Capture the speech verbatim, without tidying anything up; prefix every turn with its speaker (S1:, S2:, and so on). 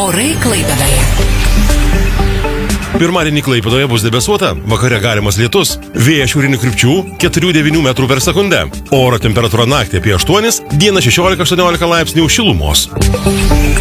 S1: Orai Klaipėdoje.
S2: Pirmadienį Klaipėdoje bus debesuota, vakare galimas lietus, vėjas šiaurinių krypčių keturi devyni metrų per sekundę. Oro temperatūra naktį apie aštuonis, dieną šešiolika aštuoniolika laipsnių šilumos.